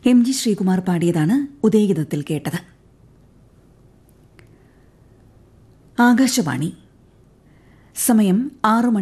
M G Sreekumar പാടിയതാണ് ഉദയഗീതത്തിൽ കേട്ടത്. ആകാശവാണി സമയം 6